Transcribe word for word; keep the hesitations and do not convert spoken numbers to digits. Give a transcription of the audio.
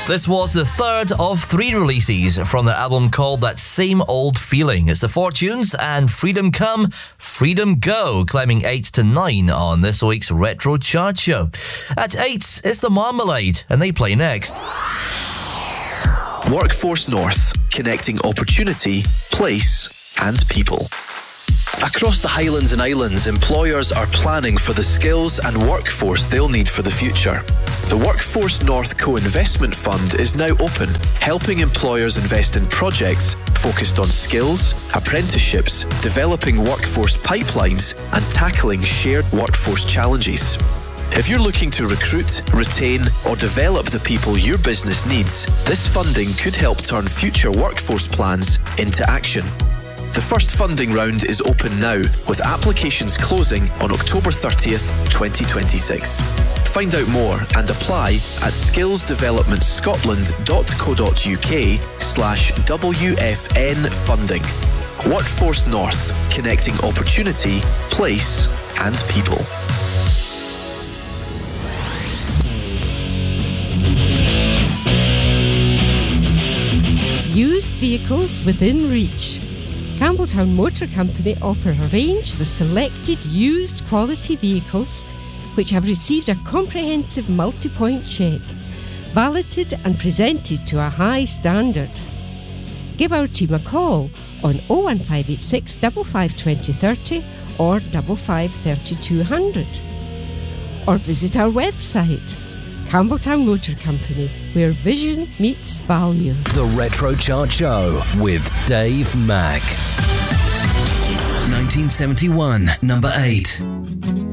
This was the third of three releases from their album called That Same Old Feeling. It's the Fortunes and Freedom Come, Freedom Go, climbing eight to nine on this week's Retro Chart Show. At eight, it's the Marmalade, and they play next. Workforce North, connecting opportunity, place, and people. Across the Highlands and Islands, employers are planning for the skills and workforce they'll need for the future. The Workforce North Co-Investment Fund is now open, helping employers invest in projects focused on skills, apprenticeships, developing workforce pipelines, and tackling shared workforce challenges. If you're looking to recruit, retain, or develop the people your business needs, this funding could help turn future workforce plans into action. The first funding round is open now, with applications closing on October thirtieth, twenty twenty-six. Find out more and apply at skillsdevelopmentscotland.co.uk slash WFN funding. Workforce North, connecting opportunity, place, and people. Used vehicles within reach. Campbelltown Motor Company offer a range of selected used quality vehicles which have received a comprehensive multi-point check, validated and presented to a high standard. Give our team a call on oh one five eight six, five five two oh three oh or five five three two hundred. Or visit our website, Campbelltown Motor Company, where vision meets value. The Retro Chart Show with Dave Mack. nineteen seventy-one, number eight.